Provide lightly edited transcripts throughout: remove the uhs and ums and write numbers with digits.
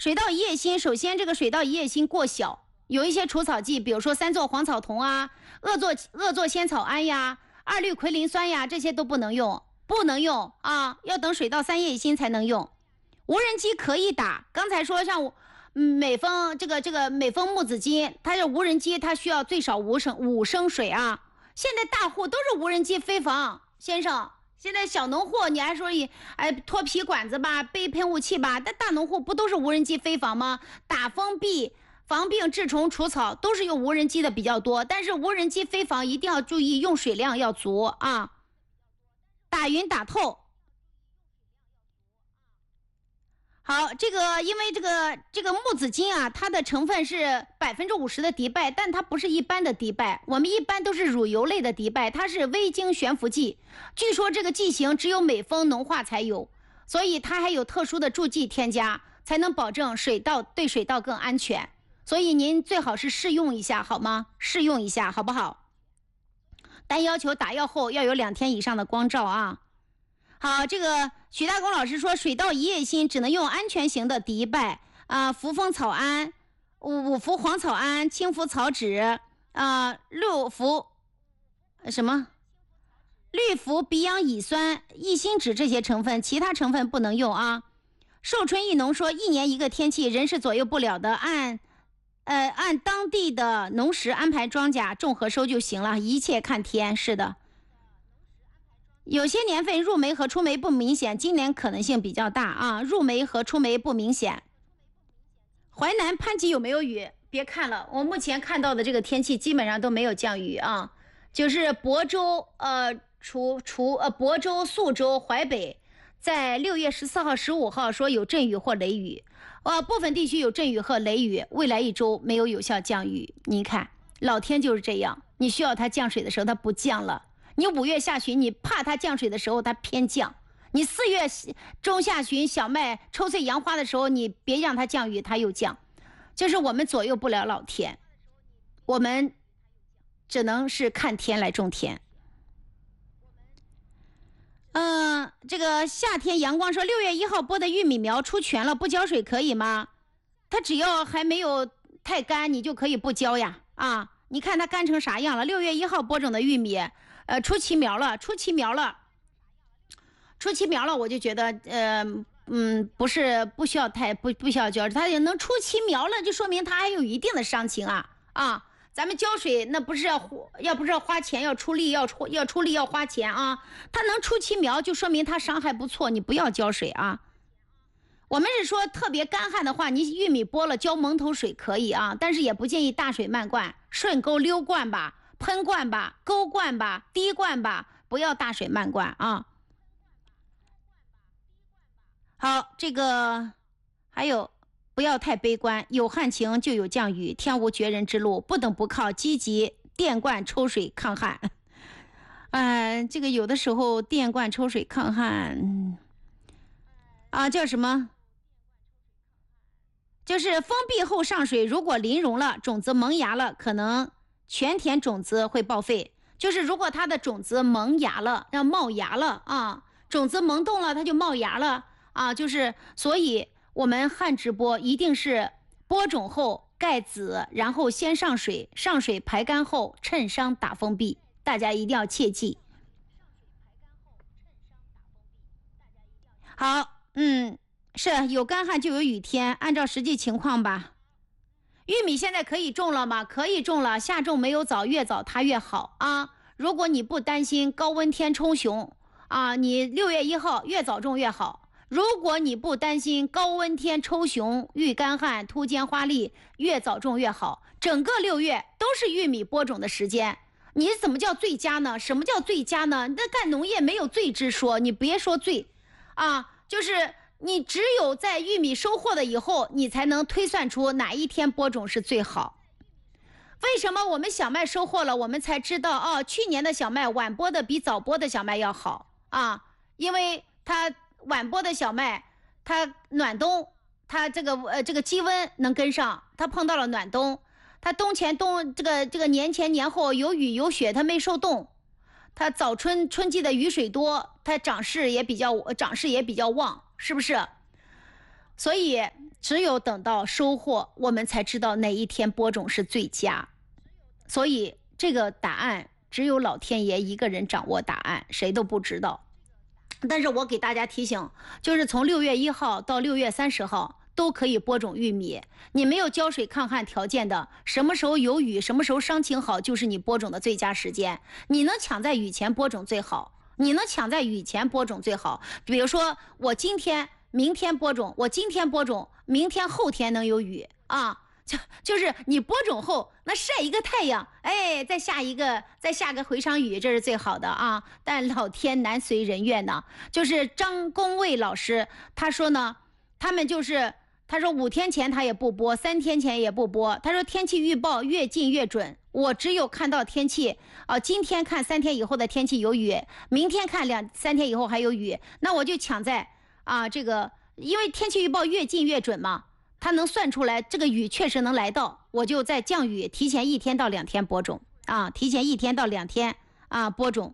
水稻一叶心，首先这个水稻一叶心过小，有一些除草剂，比如说3唑黄草酮啊、恶唑仙草胺呀、2氯奎磷酸呀，这些都不能用啊，要等水稻3叶心才能用。无人机可以打，刚才说像美丰这个美丰木子金，它是无人机，它需要最少5升水啊。现在大户都是无人机飞防，先生。现在小农户你还说脱皮管子吧，背喷雾器吧，但大农户不都是无人机飞防吗？打封闭、防病、治虫、除草都是用无人机的比较多，但是无人机飞防一定要注意用水量要足啊，打匀打透。好，因为这个木子金啊，它的成分是50%的敌败，但它不是一般的敌败，我们一般都是乳油类的敌败，它是微晶悬浮剂，据说这个剂型只有美丰农化才有，所以它还有特殊的助剂添加，才能保证对水稻更安全，所以您最好是试用一下好吗？试用一下好不好？但要求打药后要有2天以上的光照啊。好，这个许大公老师说，水稻一叶心只能用安全型的敌败啊，扶风草胺、5氟黄草胺、氢氟草酯啊、氯氟鼻氧乙酸、异辛酯这些成分，其他成分不能用啊。寿春益农说，1年1个天气，人是左右不了的，按当地的农时安排庄稼种和收就行了，一切看天。是的。有些年份入梅和出梅不明显，今年可能性比较大啊，入梅和出梅不明显。淮南潘集有没有雨？别看了，我目前看到的这个天气基本上都没有降雨啊，就是亳州、亳州、宿州、淮北在6月14号、15号说有阵雨或雷雨，部分地区有阵雨和雷雨，未来1周没有有效降雨。你看，老天就是这样，你需要它降水的时候它不降了。你5月下旬你怕它降水的时候它偏降，你4月中下旬小麦抽穗扬花的时候你别让它降雨它又降，就是我们左右不了老天，我们只能是看天来种田。这个夏天阳光说6月1号播的玉米苗出全了，不浇水可以吗？它只要还没有太干你就可以不浇呀啊！你看它干成啥样了？6月1号播种的玉米出奇苗了，我就觉得不需要浇，它也能出奇苗了，就说明它还有一定的伤情啊！咱们浇水那不是要花钱，要出力，要出力要花钱啊！它能出奇苗就说明它伤还不错，你不要浇水啊！我们是说特别干旱的话，你玉米播了浇蒙头水可以啊，但是也不建议大水漫灌，顺沟溜灌吧，喷灌吧，沟灌吧，滴灌吧，不要大水漫灌啊。好，这个还有不要太悲观，有旱情就有降雨，天无绝人之路，不等不靠，积极电灌抽水抗旱。这个有的时候电灌抽水抗旱叫什么？就是封闭后上水，如果淋溶了，种子萌芽了，可能全田种子会报废。就是如果它的种子萌芽了，要冒芽了啊，种子萌动了，它就冒芽了啊，就是所以我们旱直播一定是播种后盖籽，然后先上水，上水排干后趁伤打封闭，大家一定要切记。好，是有干旱就有雨天，按照实际情况吧。玉米现在可以种了吗？可以种了，夏种没有早，越早它越好啊。如果你不担心高温天冲熊啊，你6月1号越早种越好。如果你不担心高温天抽熊、遇干旱、突间花粒，越早种越好。整个6月都是玉米播种的时间，你怎么叫最佳呢？什么叫最佳呢？那干农业没有最之说，你别说最啊，就是你只有在玉米收获了以后，你才能推算出哪一天播种是最好。为什么我们小麦收获了，我们才知道去年的小麦晚播的比早播的小麦要好啊？因为它晚播的小麦，它暖冬，它这个积温能跟上，它碰到了暖冬，它这个年前年后有雨有雪，它没受冻，它早春季的雨水多，它长势也比较旺，是不是？ 所以只有等到收获，我们才知道哪一天播种是最佳。所以这个答案只有老天爷一个人掌握答案，谁都不知道。但是我给大家提醒，就是从6月1号到6月30号都可以播种玉米。你没有浇水抗旱条件的，什么时候有雨，什么时候伤情好，就是你播种的最佳时间。你能抢在雨前播种最好，你能抢在雨前播种最好。比如说我明天播种，我今天播种，明天后天能有雨啊。就是你播种后那晒一个太阳，哎，再下个回晌雨，这是最好的啊。但老天难随人愿呢。就是张公卫老师他说呢，他们就是他说5天前他也不播，3天前也不播。他说天气预报越近越准，我只有看到天气今天看3天以后的天气有雨，明天看3天以后还有雨，那我就抢在这个，因为天气预报越近越准嘛。他能算出来这个雨确实能来到，我就在降雨提前1天到2天播种提前1天到2天播种。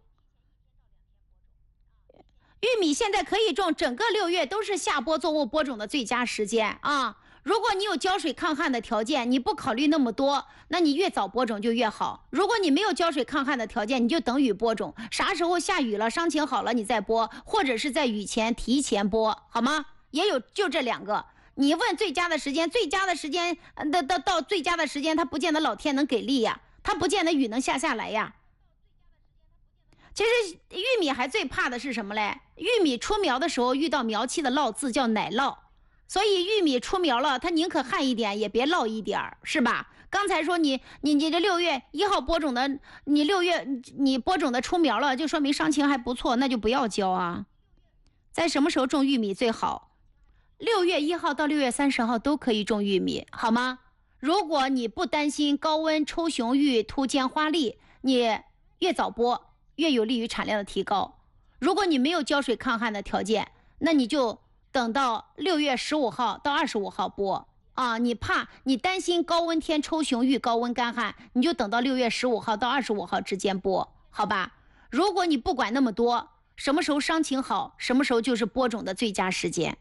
玉米现在可以种，整个6月都是下播作物播种的最佳时间啊。如果你有浇水抗旱的条件，你不考虑那么多，那你越早播种就越好。如果你没有浇水抗旱的条件，你就等雨播种，啥时候下雨了，伤情好了你再播，或者是在雨前提前播，好吗？也有就这2个。你问最佳的时间，到最佳的时间，他不见得老天能给力呀，他不见得雨能下来呀。其实玉米还最怕的是什么嘞？玉米出苗的时候遇到苗期的涝字叫奶涝，所以玉米出苗了，它宁可旱一点也别涝一点，是吧？刚才说你这6月1号播种的，你6月你播种的出苗了，就说明伤情还不错，那就不要浇啊。在什么时候种玉米最好？6月1号到6月30号都可以种玉米，好吗？如果你不担心高温抽雄玉突尖花粒，你越早播越有利于产量的提高。如果你没有浇水抗旱的条件，那你就等到6月15号到25号播你担心高温天抽雄玉高温干旱，你就等到6月15号到25号之间播，好吧？如果你不管那么多，什么时候伤情好，什么时候就是播种的最佳时间。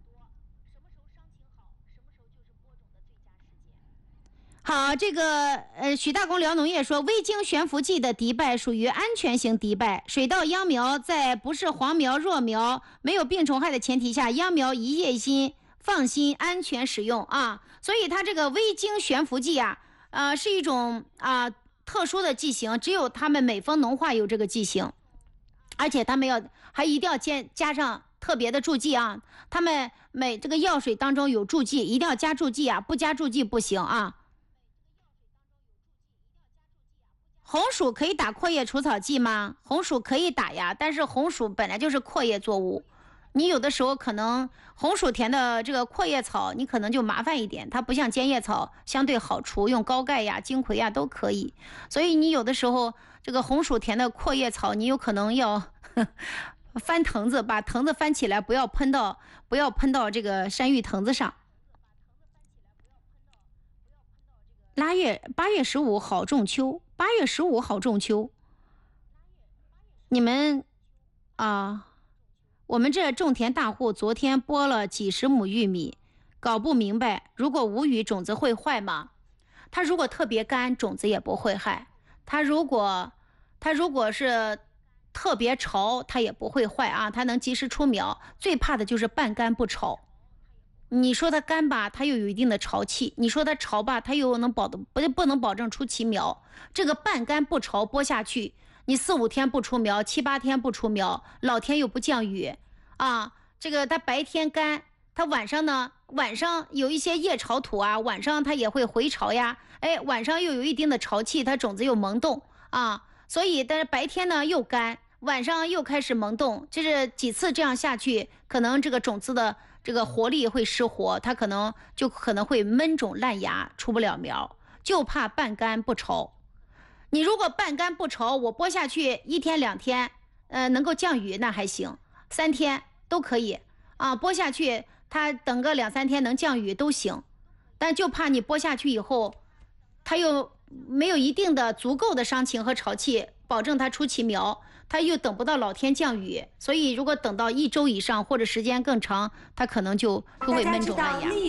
好，这个许大公聊农业说，微晶悬浮剂的迪拜属于安全型迪拜，水稻秧苗在不是黄苗弱苗没有病虫害的前提下，秧苗一叶心放心安全使用所以它这个微晶悬浮剂是一种特殊的剂型，只有他们美丰农化有这个剂型，而且他们还一定要加上特别的注剂他们这个药水当中有注剂，一定要加注剂不加注剂不行红薯可以打阔叶除草剂吗？红薯可以打呀，但是红薯本来就是阔叶作物，你有的时候可能红薯田的这个阔叶草你可能就麻烦一点，它不像尖叶草相对好除，用高钙呀金葵呀都可以。所以你有的时候这个红薯田的阔叶草你有可能要翻藤子，把藤子翻起来，不要喷到这个山芋藤子上。8月15好种秋，8月15好种秋。你们我们这种田大户昨天播了几十亩玉米，搞不明白，如果无雨种子会坏吗？它如果特别干，种子也不会坏；它如果是特别潮，它也不会坏它能及时出苗。最怕的就是半干不潮。你说它干吧，它又有一定的潮气；你说它潮吧，它又不能保证出奇苗。这个半干不潮播下去，你4、5天不出苗，7、8天不出苗，老天又不降雨这个它白天干，它晚上有一些夜潮土晚上它也会回潮呀。晚上又有一定的潮气，它种子又萌动所以但是白天呢又干，晚上又开始萌动，就是几次这样下去，可能这个种子的这个活力会失活，它可能会闷种烂芽，出不了苗，就怕半干不潮。你如果半干不潮，我播下去1天2天能够降雨那还行，3天都可以播下去它等个2、3天能降雨都行，但就怕你播下去以后它又没有一定的足够的伤情和潮气， 保证它出奇苗，它又等不到老天降雨，所以如果等到1周以上或者时间更长，它可能就会闷肿烂芽。